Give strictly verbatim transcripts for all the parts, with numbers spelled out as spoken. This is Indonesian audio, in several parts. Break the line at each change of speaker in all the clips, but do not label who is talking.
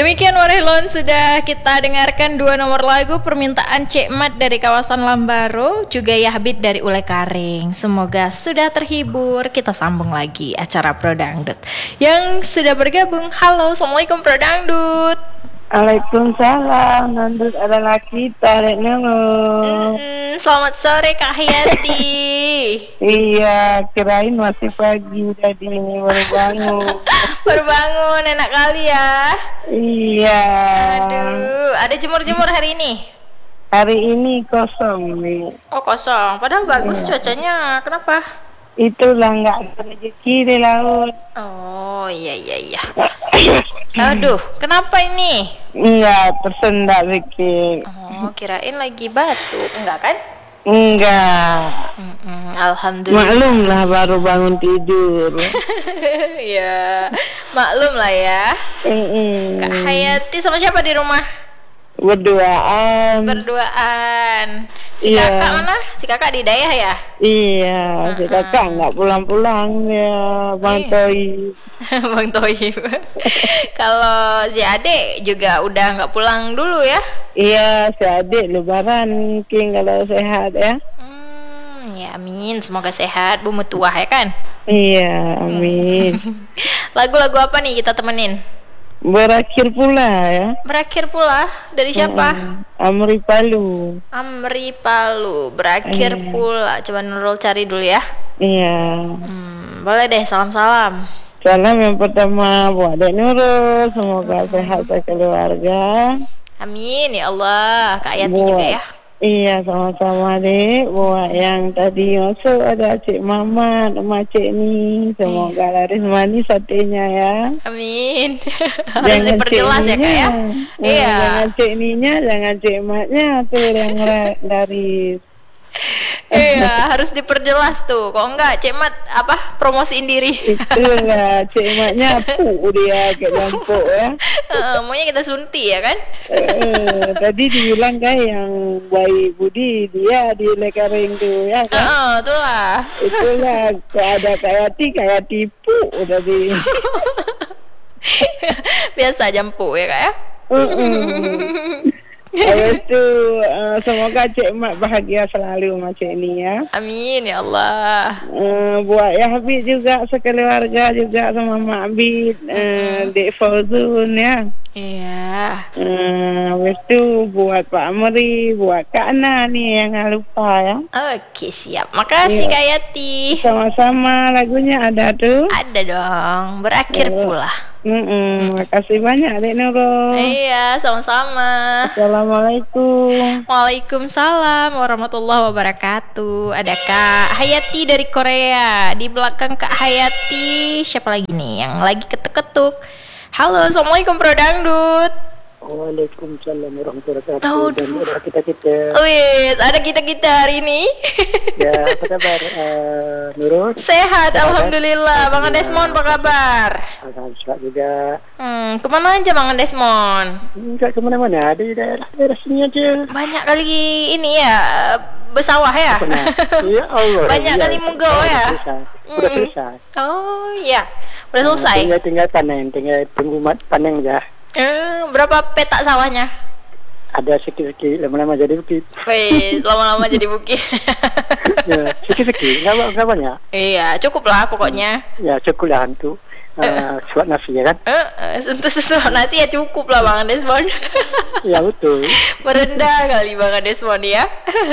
Demikian Warhelon, sudah kita dengarkan dua nomor lagu permintaan Cek Mat dari kawasan Lambaro, juga Yahbit dari Ule Karing. Semoga sudah terhibur. Kita sambung lagi acara Pro Dangdut yang sudah bergabung. Halo, Assalamualaikum Pro Dangdut.
Waalaikumsalam, Nandut adalah kita, Rek Nungu.
Mm-mm, selamat sore Kak Hayati.
Iya, kirain masih pagi tadi baru bangun.
Baru bangun, enak kali ya.
Iya.
Aduh, ada jemur-jemur hari ini?
Hari ini kosong nih.
Oh kosong, padahal bagus
Iya.
cuacanya. Kenapa?
Itulah nggak ada rezeki di laut.
Oh iya iya iya. Aduh, kenapa ini?
Iya, tersendak rezeki.
Oh, kirain lagi batuk, enggak kan?
Enggak.
Mm-mm, Alhamdulillah.
Maklum lah baru bangun tidur.
Ya, maklum lah ya.
Mm-mm.
Kak Hayati sama siapa di rumah?
Berduaan.
Berduaan. Si
Iya.
kakak mana? Si kakak di Dayah ya?
Iya, si
Uh-uh.
kakak nggak pulang-pulang ya, Bang
Iya.
Toi.
Bang Toyib. Kalau si adik juga udah nggak pulang dulu ya?
Iya, si adik lebaran mungkin kalau sehat ya.
Hmm, ya amin. Semoga sehat, bu mutuah ya kan?
Iya, amin.
Lagu-lagu apa nih kita temenin?
Berakhir pula ya.
Berakhir pula dari siapa?
Mm, Amri Palu.
Amri Palu. Berakhir
Iya.
pula. Coba Nurul cari dulu ya.
Iya.
Hmm, boleh deh, salam-salam.
Salam yang pertama buat Dek Nurul, semoga sehat sekeluarga.
Amin ya Allah. Kak Yati
Buat-
juga ya.
Iya, sama-sama Dek. Buat yang tadi masuk ada Cik Mamat, Mak Cik ni. Semoga laris manis satenya ya.
Amin. Harus diperjelas ya Kak ya.
Nah,
Iya.
Jangan Cik Ninya, jangan Cik Matnya tuh yang ra- dari
Iya, harus diperjelas tuh. Kok enggak, Cek Mat apa promosiin diri.
itu lah Cik Matnya pu dia kayak jampuk ya.
Heeh, maunya kita sunti ya kan?
Eh, tadi dibilang kan yang baik budi dia di Lekaring tuh ya kan.
Heeh, itulah.
Itulah kok ada kayak ti kayak tipu udah di.
Biasa jampu ya Kak ya.
Habis itu uh, semoga Cik Mat bahagia selalu sama Cik ni ya.
Amin ya Allah.
Uh, buat Yahbit juga sekeluarga juga sama Mak Bid, uh, Dek Fauzun ya.
Iya.
Uh, habis itu buat Pak Amri, buat Kak Ana ni yang nggak lupa ya.
Oke, siap. Makasih
Iya.
Kak Yati.
Sama-sama lagunya ada tuh.
Ada dong, berakhir
Iya.
pula.
Mm-mm, makasih banyak Dek Nurul.
Iya, sama-sama.
Assalamualaikum.
Waalaikumsalam warahmatullahi wabarakatuh. Ada Kak Hayati dari Korea. Di belakang Kak Hayati, siapa lagi nih yang lagi ketuk-ketuk? Halo, Assalamualaikum Pro Dangdut.
Waalaikumsalam warahmatullahi
Tahu
wabarakatuh. Dan
dulu.
ada kita-kita.
Wih, ada kita-kita hari ini.
Ya, apa kabar uh, Nurul?
Sehat, alhamdulillah. Bang Desmond apa kabar?
Alhamdulillah juga.
Hmm, kemana aja Bang Desmond?
Enggak kemana-mana, ada di daerah-daerah sini aja.
Banyak kali ini ya, bersawah ya?
Pernah. Ya Allah.
Banyak
iya,
kali mugau
udah
ya?
selesai. Udah
Mm.
selesai.
Oh iya, udah
Nah,
selesai.
tinggal, tinggal panen, tinggal tunggu mat panen aja.
Eh, berapa petak sawahnya?
Ada sedikit-sedikit, lama-lama jadi bukit.
Wih, lama-lama jadi bukit.
Ya, sedikit-sedikit, nggak, ba- nggak banyak.
Iya, cukup lah pokoknya.
Ya, cukup lah untuk uh, suat nasi ya kan?
Eh, eh, untuk sesuatu nasi ya cukup lah Bang Desmond.
Ya, betul.
Merendah kali Bang Desmond ya.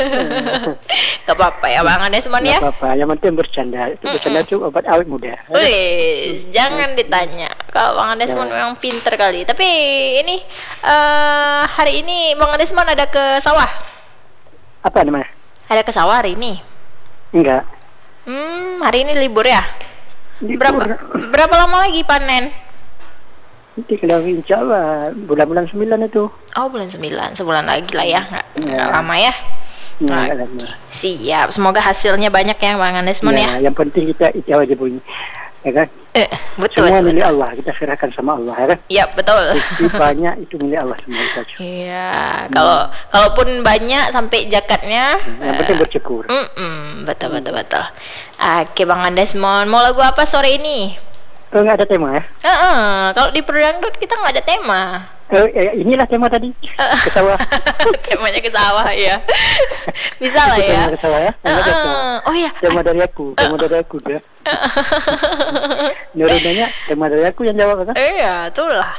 Gak apa-apa ya Bang Desmond ya.
Nggak apa-apa, yang penting bercanda. Itu bercanda itu obat awet muda.
Wih, jangan ditanya. Kalau Bang Desmond
Ya.
memang pinter kali. Tapi ini eh hari ini Bang Desmond ada ke sawah.
Apa namanya?
Ada ke sawah hari ini.
Enggak.
Hmm, hari ini libur ya.
Libur.
Berapa berapa lama lagi panen?
Nanti kalau insya Allah bulan-bulan sembilan itu.
Oh, bulan sembilan, sebulan lagi lah ya. Nggak,
Ya.
nggak lama ya.
Ya,
Oke.
lama.
Siap. Semoga hasilnya banyak ya Bang Desmond ya.
Ya, yang penting kita ijabah aja bunyi. Ya kan?
Eh, betul.
Semua
betul,
milik
betul.
Allah, kita serahkan sama Allah, ya kan?
Ya, betul.
Rezeki banyak itu milik Allah semua kita.
Iya, kalau kalaupun banyak sampai zakatnya.
Yang penting bersyukur.
Mm-mm, betul betul betul. Oke Bang Desmond, mau lagu apa sore ini?
Kalau nggak ada tema ya?
Heeh, kalau di Pro Dangdut kita nggak ada tema.
Eh, eh, inilah tema tadi. Ke sawah.
Temanya ke sawah ya. Bisa lah ya.
Tema ke sawah ya. Tema
Uh, oh iya.
Tema dari aku, tema dari aku ya. Nurunnya tema dari aku yang jawab kan?
Iya, itulah.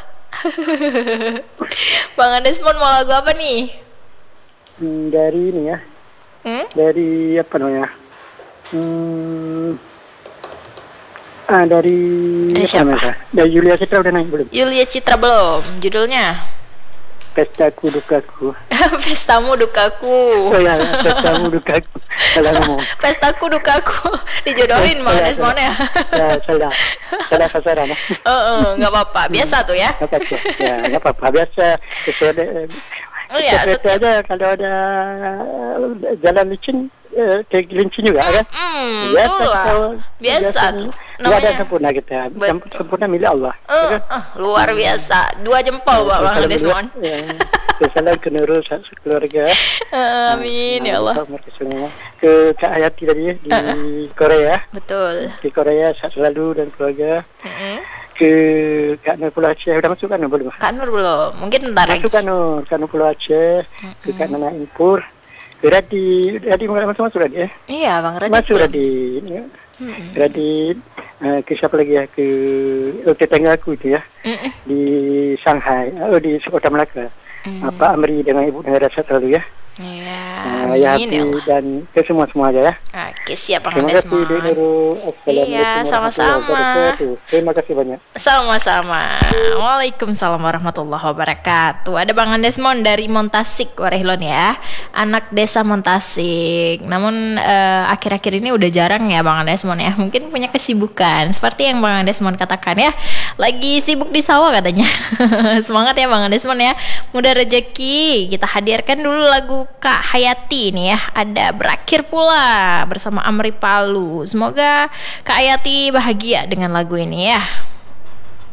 Bang Andesmon mau lagu apa nih?
Hmm, dari ini ya.
Hmm?
Dari apa namanya? Hmm, ah dari,
Dari
apa
siapa?
namanya? Dari Yulia Citra udah naik belum?
Yulia Citra belum. Judulnya
Pestaku dukaku.
Pestamu Dukaku.
Oh ya, pestamu dukaku. Salah ngomong.
Pestaku Dukaku. Dijodohin Bang
Ya,
Andesmon ya.
Ya, salah. Salah sasaran.
Heeh, enggak apa-apa. Biasa tuh ya.
Apa apa? Ya, nggak apa-apa. Biasa sesuai.
Oh ya,
Sesuai
setiap
aja kalau ada jalan licin, eh, kayak gelincing juga kan?
Hmm,
Biasa
itulah.
kalau-
Biasa tuh.
Nggak ada
Namanya
sempurna kita.
Betul.
Sem- Sempurna milik Allah.
Eh,
Ya kan?
eh, luar biasa. Dua jempol Pak Bang
Salam
Andesmon.
dulu, ya. Salam ke Nurul keluarga.
Amin ya Allah.
Mereka semua. Ke Kak Hayati tadi ya, di Korea.
Betul.
Di Korea sehat selalu dan keluarga.
Mm-mm.
Ke Kak Nur Pulau Aceh udah masuk kan belum?
Kak Nur belum. Mungkin ntar lagi.
Masuk kan Nur, Kak Nur Pulau Aceh. Ke Kak Nana Impur. Ke Radi, Radi masuk masuk Radi ya.
Iya Bang Radit.
Masuk
belum.
Radi. Ya.
Mm-mm.
Radi eh, ke siapa lagi ya? Ke oh, tetangga aku itu ya.
Mm-mm.
Di Shanghai, oh di Kota Melaka.
Mm.
Apa Amri dengan Ibu Negara sehat selalu ya.
Iya.
Uh, ya,
Amin ya Allah.
dan ke semua-semua aja ya.
Oke, siap Bang
Terima kasih
Andesmon.
Dek Nurul. Assalamualaikum
Iya,
warahmatullahi
sama-sama.
wabarakatuh. Terima kasih banyak.
Sama-sama. Waalaikumsalam warahmatullahi wabarakatuh. Ada Bang Andesmon dari Montasik, Warehlon ya. Anak desa Montasik. Namun eh, akhir-akhir ini udah jarang ya Bang Andesmon ya. Mungkin punya kesibukan. Seperti yang Bang Andesmon katakan ya. Lagi sibuk di sawah katanya. Semangat ya Bang Andesmon ya. Mudah rezeki. Kita hadirkan dulu lagu Kak Hayati nih ya. Ada Berakhir Pula bersama Amri Palu. Semoga Kak Hayati bahagia dengan lagu ini ya.